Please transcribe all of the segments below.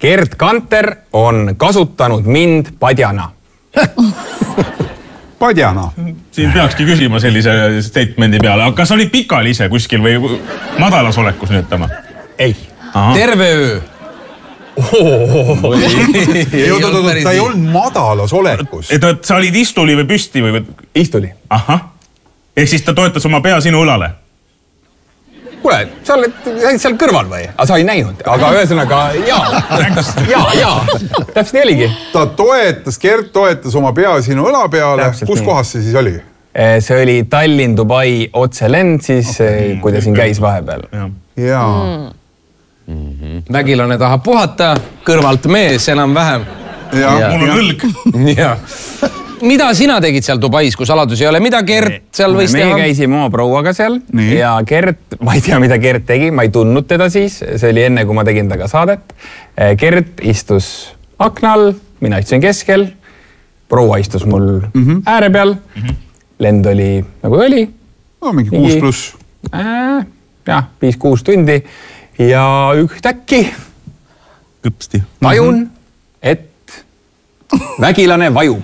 Gerd Kanter on kasutanud mind padjana. Padjana. Siin peakski küsima sellise statemendi peale. Aga kas oli pikal ise kuskil või madalas olekus nüütama? Ei. Terve öö. Ta ei olnud madalas olekus. Sa olid istuli või püsti või? Istuli. Ahah. Ehk siis ta toetas oma pea sinu õlale? Kuule, sa oled seal kõrval või? Aga sa ei näinud. Aga ühesõnaga, jaa. Täpselt nii oligi. Gerd toetas oma pea sinu õla peale. Kus kohas see siis oli? See oli Tallinn-Dubai otselend, siis kui ta siin käis vahepeal. Jaa. Vägilane tahab puhata, kõrvalt mees enam-vähem. Mul on õlg. Mida sina tegid seal Dubais, kui saladus ei ole? Mida Gerd seal võis teha? Me käisime oma prouaga seal ja Gerd, ma ei tea, mida Gerd tegi, ma ei tundnud teda siis. See oli enne, kui ma tegin taga saadet. Gerd istus aknal, mina istusin keskel, proua istus mul ääre peal. Lend oli nagu oli. No, mingi 6+. Jah, 5-6 tundi. Ja ühtäkki tajun, et vägilane vajub.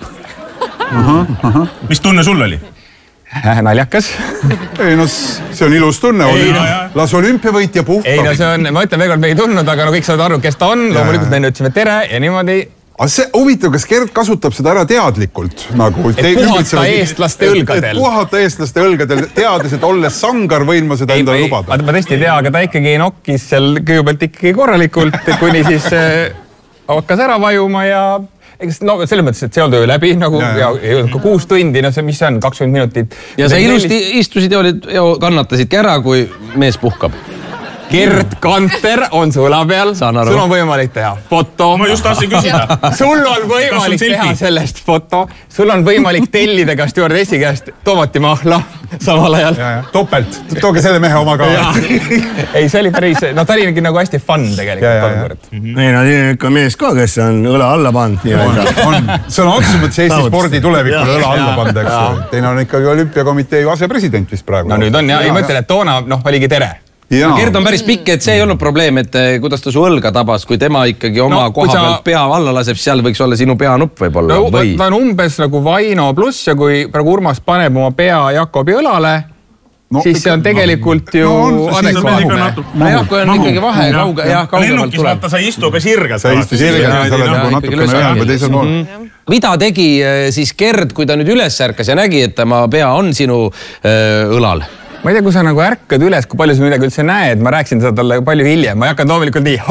Mis tunne sul oli? Naljakas. Ei, no see on ilus tunne. Las olümpiavõitja puhkab. Ei, no see on, ma ütlen veel kord, me ei tundnud, aga kõik saavad aru, kes ta on. Loomulikult me ütlesime tere ja niimoodi. Aga see huvitav, kas Gerd kasutab seda ära teadlikult? Et puhata eestlaste õlgadel. Puhata eestlaste õlgadel, teades, et olles sangar võin ma seda endale lubada. Ma tõesti ei tea, aga ta ikkagi nokkis seal kõigepealt ikkagi korralikult, kuni siis hakkas ära vajuma ja no selles mõttes, et see olnud öö läbi nagu ja 6 tundi, no see mis see on, 20 minutit. Ja sa ilusti istusid ja kannatasidki ära, kui mees puhkab. Gerd Kanter on su õla peal, sul on võimalik teha foto. Ma just tahtsin küsida. Sul on võimalik teha sellest foto, sul on võimalik tellida ka stjuardessi käest tomatimahla samal ajal. Toppelt, tooge selle mehe oma ka. Ei, see oli päris, no ta oli nagu hästi fun tegelikult. Ei, no ikka mees ka, kes on õla alla pand. See on otsus mõttes Eesti spordi tulevikule õla alla pand, eks. Teine on ikkagi olümpiakomitee asepresident vist praegu. No nüüd on ja ei mõtle, et toona oligi tere. Gerd on päris pikk, et see ei olnud probleem, et kuidas ta su õlga tabas, kui tema ikkagi oma koha pealt pea alla laseb, seal võiks olla sinu peanupp võib-olla. Ta on umbes nagu Vaino pluss ja kui praegu Urmas paneb oma pea Jakobi õlale, siis see on tegelikult ju adekvaatne. Jakob on ikkagi vahe kaugemalt lennukis vaata, sa ei istu ka sirga. Sa istu sirga, sa oled nagu natukene ühel või teisel pool. Mida tegi siis Gerd, kui ta nüüd üles ärkas ja nägi, et tema pea on sinu õlal? Ma ei tea, kui sa nagu ärkad üles, kui palju sa midagi üldse näed, ma rääksin seda talle palju hiljem, ma ei hakanud loomulikult nii,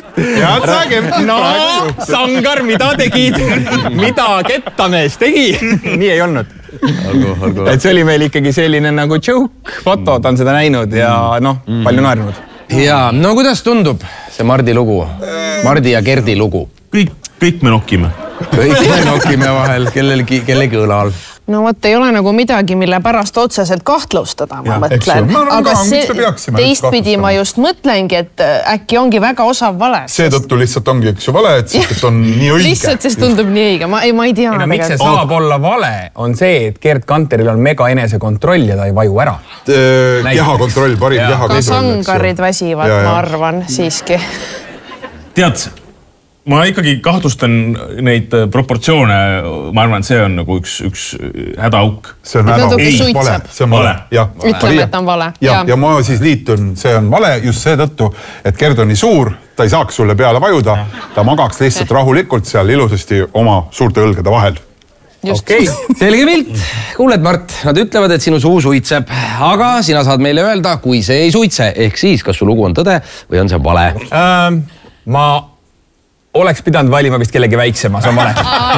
no, sangar, mida tegid, mida kettamees tegi, nii ei olnud. Et see oli meil ikkagi selline nagu joke foto, ta on seda näinud ja palju naernud. Ja, no kuidas tundub see Mardi lugu, Mardi ja Gerdi lugu? Kõik me nokime. Kõik me nokime vahel, kellegi õlal. No vot, ei ole nagu midagi, mille pärast otseselt kahtlustada, ma mõtlen. Aga teistpidi ma just mõtlengi, et äkki ongi väga osav vale. Seetõttu lihtsalt ongi üks vale, et on nii õige. Lihtsalt sest tundub nii õige, ma ei tea. Miks see saab olla vale, on see, et Gerd Kanteril on mega enesekontroll ja ta ei vaju ära. Kehakontroll, parim kehakontroll. Ka sangarid väsivad, ma arvan, siiski. Tead, ma ikkagi kahtlustan neid proportsioone, ma arvan, et see on nagu üks hädaauk. See on hädaauk. See on vale. Ütleme, et on vale. Ja ma siis liitun, see on vale just seetõttu, et Gerd on nii suur, ta ei saaks sulle peale vajuda, ta magaks lihtsalt rahulikult seal ilusasti oma suurte õlgade vahel. Okay. Selge pilt. Kuuled, Mart, nad ütlevad, et sinu suu suitseb, aga sina saad meile öelda, kui see ei suitse, ehk siis, kas su lugu on tõde või on see vale? Ma oleks pidanud valima vist kellegi väiksema, see on vale.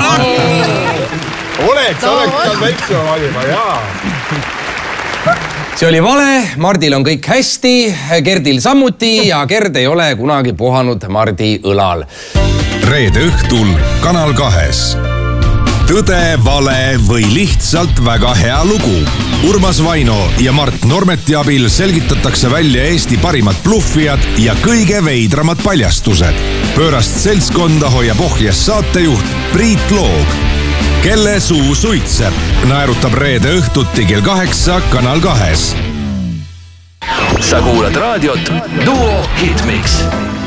Oleks pidanud väiksema valima, jaa. See oli vale, Mardil on kõik hästi, Gerdil sammuti ja Gerd ei ole kunagi puhanud Mardi õlal. Reede õhtul Kanal 2. Tõde, vale või lihtsalt väga hea lugu. Urmas Vaino ja Mart Normeti abil selgitatakse välja Eesti parimad bluffijad ja kõige veidramad paljastused. Pöörast seltskonda hoiab ohjes saatejuht Priit Loog. Kelle suu suitseb? Naerutab reede õhtuti kell 8 Kanal 2. Sa kuulad raadiot Duo Hitmix.